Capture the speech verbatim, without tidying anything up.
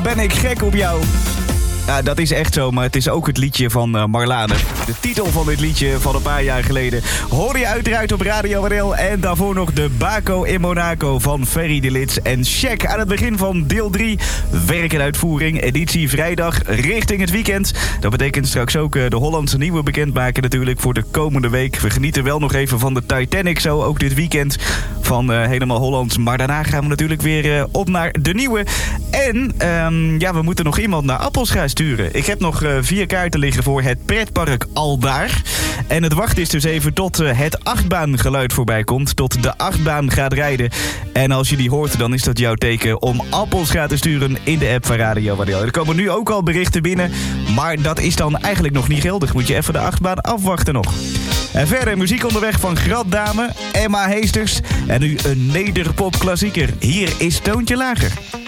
ben ik gek op jou. Ja, dat is echt zo, maar het is ook het liedje van uh, Marlane. De titel van dit liedje van een paar jaar geleden hoorde je uiteraard op Radio R L. En daarvoor nog de Baco in Monaco van Ferry de Lits en Check. Aan het begin van deel drie, werk en uitvoering, editie vrijdag richting het weekend. Dat betekent straks ook uh, de Hollandse nieuwe bekendmaken natuurlijk voor de komende week. We genieten wel nog even van de Titanic zo, ook dit weekend van uh, helemaal Hollands. Maar daarna gaan we natuurlijk weer uh, op naar de nieuwe. En um, ja, we moeten nog iemand naar Appelscha sturen. Ik heb nog uh, vier kaarten liggen voor het pretpark Aldaar. En het wacht is dus even tot uh, het achtbaangeluid voorbij komt. Tot de achtbaan gaat rijden. En als je die hoort, dan is dat jouw teken om Appelscha te sturen in de app van Radio Radio. Er komen nu ook al berichten binnen. Maar dat is dan eigenlijk nog niet geldig. Moet je even de achtbaan afwachten nog. En verder muziek onderweg van Graddame, Emma Heesters. En nu een nederpop klassieker. Hier is Toontje Lager.